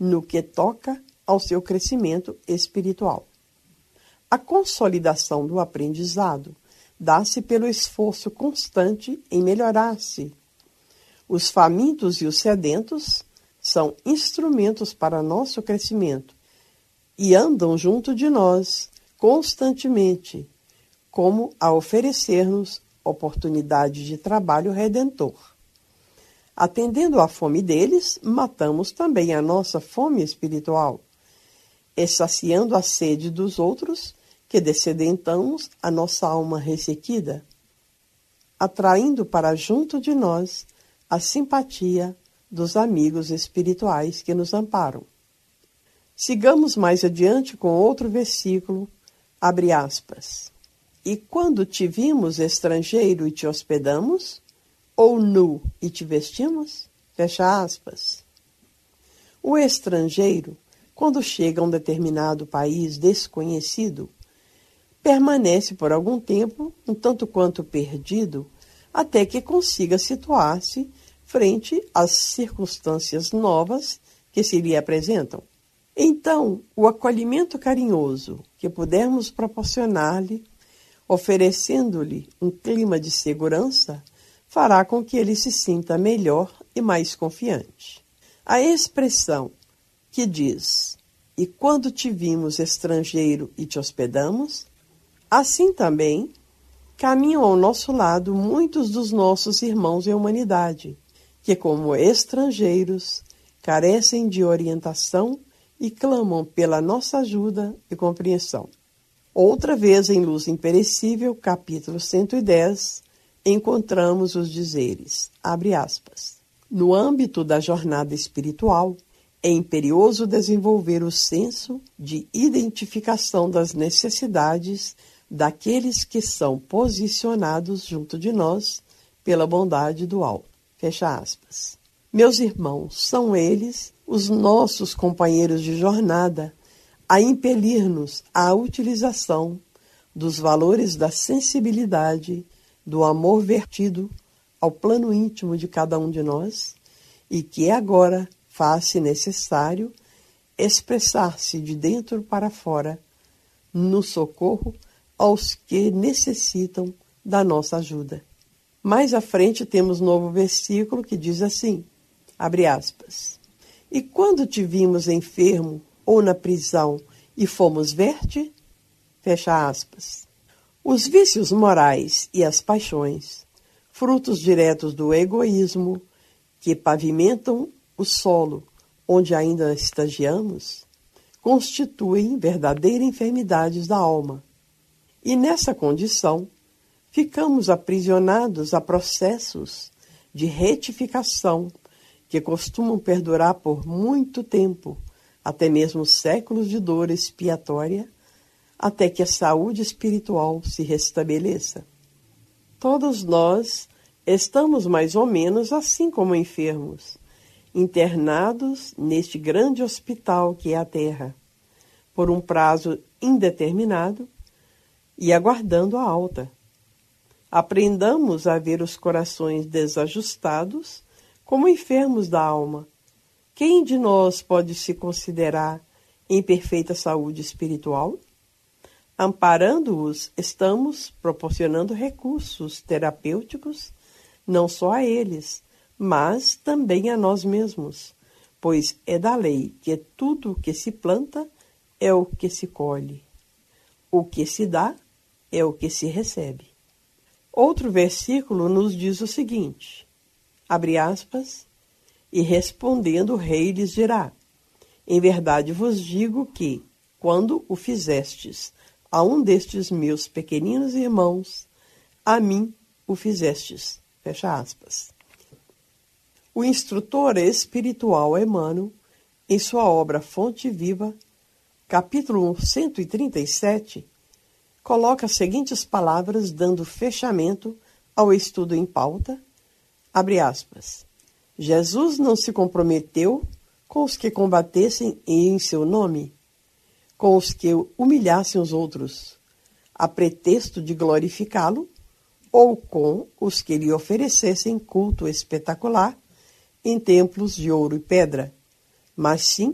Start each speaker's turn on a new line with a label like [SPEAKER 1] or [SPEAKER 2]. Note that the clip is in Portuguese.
[SPEAKER 1] no que toca ao seu crescimento espiritual. A consolidação do aprendizado dá-se pelo esforço constante em melhorar-se. Os famintos e os sedentos são instrumentos para nosso crescimento e andam junto de nós constantemente, como a oferecer-nos oportunidade de trabalho redentor. Atendendo à fome deles, matamos também a nossa fome espiritual, saciando a sede dos outros, que descedentamos a nossa alma ressequida, atraindo para junto de nós a simpatia dos amigos espirituais que nos amparam. Sigamos mais adiante com outro versículo, abre aspas. E quando te vimos estrangeiro e te hospedamos, ou nu e te vestimos? Fecha aspas. O estrangeiro, quando chega a um determinado país desconhecido, permanece por algum tempo, um tanto quanto perdido, até que consiga situar-se frente às circunstâncias novas que se lhe apresentam. Então, o acolhimento carinhoso que pudermos proporcionar-lhe, oferecendo-lhe um clima de segurança, fará com que ele se sinta melhor e mais confiante. A expressão que diz, e quando te vimos estrangeiro e te hospedamos, assim também caminham ao nosso lado muitos dos nossos irmãos em humanidade, que como estrangeiros carecem de orientação e clamam pela nossa ajuda e compreensão. Outra vez em Luz Imperecível, capítulo 110, encontramos os dizeres, abre aspas, no âmbito da jornada espiritual, é imperioso desenvolver o senso de identificação das necessidades daqueles que são posicionados junto de nós pela bondade do alto. Fecha aspas. Meus irmãos, são eles, os nossos companheiros de jornada, a impelir-nos à utilização dos valores da sensibilidade, do amor vertido ao plano íntimo de cada um de nós, e que agora faz-se necessário expressar-se de dentro para fora no socorro aos que necessitam da nossa ajuda. Mais à frente temos novo versículo que diz assim, abre aspas, e quando te vimos enfermo ou na prisão e fomos ver-te, fecha aspas. Os vícios morais e as paixões, frutos diretos do egoísmo, que pavimentam o solo onde ainda estagiamos, constituem verdadeiras enfermidades da alma. E nessa condição, ficamos aprisionados a processos de retificação que costumam perdurar por muito tempo, até mesmo séculos de dor expiatória, até que a saúde espiritual se restabeleça. Todos nós estamos mais ou menos assim como enfermos, internados neste grande hospital que é a Terra, por um prazo indeterminado e aguardando a alta. Aprendamos a ver os corações desajustados como enfermos da alma. Quem de nós pode se considerar em perfeita saúde espiritual? Amparando-os, estamos proporcionando recursos terapêuticos, não só a eles, mas também a nós mesmos, pois é da lei que tudo o que se planta é o que se colhe. O que se dá é o que se recebe. Outro versículo nos diz o seguinte, abre aspas, e respondendo o rei lhes dirá, em verdade vos digo que, quando o fizestes a um destes meus pequeninos irmãos, a mim o fizestes. Fecha aspas. O instrutor espiritual Emmanuel, em sua obra Fonte Viva, capítulo 137, coloca as seguintes palavras dando fechamento ao estudo em pauta, abre aspas, Jesus não se comprometeu com os que combatessem em seu nome, com os que humilhassem os outros, a pretexto de glorificá-lo, ou com os que lhe oferecessem culto espetacular em templos de ouro e pedra, mas sim